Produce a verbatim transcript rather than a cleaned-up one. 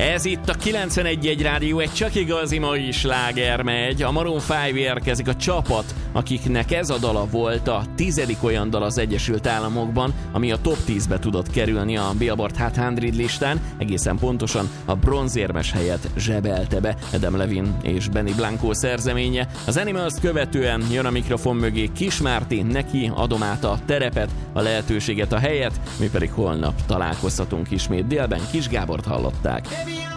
Ez itt a kilencvenegy egy rádió, egy csak igazi mai sláger megy. A Maroon öt érkezik, a csapat, akiknek ez a dala volt a tizedik olyan dal az Egyesült Államokban, ami a top tízbe tudott kerülni a Billboard Hot száz listán, egészen pontosan a bronzérmes helyet zsebelte be Adam Levine és Benny Blanco szerzeménye. Az Animals követően jön a mikrofon mögé Kis Márti, neki adom át a terepet, a lehetőséget, a helyet, mi pedig holnap találkozhatunk ismét délben. Kis Gábort hallották.